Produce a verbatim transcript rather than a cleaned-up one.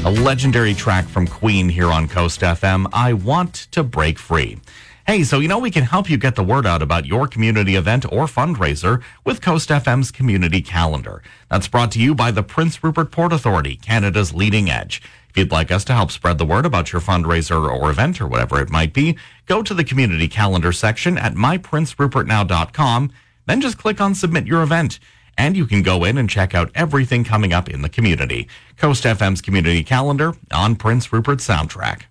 A legendary track from Queen here on Coast F M, I Want to Break Free. Hey, so you know we can help you get the word out about your community event or fundraiser with Coast F M's Community Calendar. That's brought to you by the Prince Rupert Port Authority, Canada's leading edge. If you'd like us to help spread the word about your fundraiser or event or whatever it might be, go to the Community Calendar section at my prince rupert now dot com, then just click on Submit Your Event. And you can go in and check out everything coming up in the community. Coast F M's Community Calendar on Prince Rupert Soundtrack.